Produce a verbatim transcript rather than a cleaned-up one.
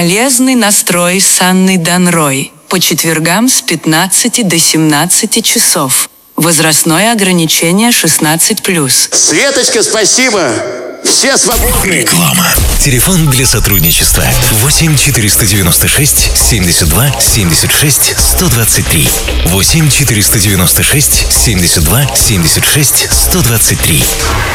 Полезный настрой с Анной Данрой. По четвергам с пятнадцати до семнадцати часов. Возрастное ограничение шестнадцать плюс. Светочка, спасибо! Все свободны. Реклама. Телефон для сотрудничества восемь четыреста девяносто шесть семьдесят два семьдесят шесть сто двадцать три. восемь четыреста девяносто шесть семьдесят два семьдесят шесть сто двадцать три.